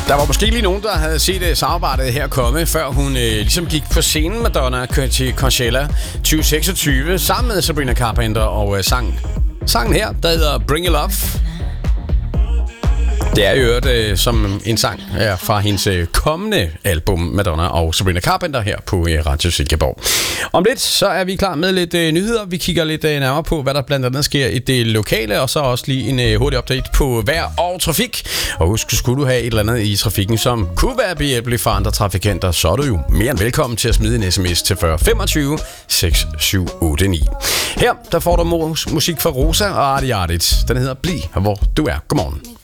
Der var måske lige nogen, der havde set samarbejdet her komme, før hun ligesom gik på scenen, Madonna, til Coachella 2026, sammen med Sabrina Carpenter og sangen her, der hedder Bring It Love. Det er jo som en sang fra hendes kommende album, Madonna og Sabrina Carpenter, her på Radio Silkeborg. Om lidt, så er vi klar med lidt nyheder. Vi kigger lidt nærmere på, hvad der blandt andet sker i det lokale, og så også lige en hurtig update på vejr og trafik. Og husk, skulle du have et eller andet i trafikken, som kunne være behjælpelig for andre trafikanter, så er du jo mere end velkommen til at smide en sms til 40 25 6789. Her, der får du musik fra Rosa og Arti Artit. Den hedder Bliv, hvor du er. Godmorgen.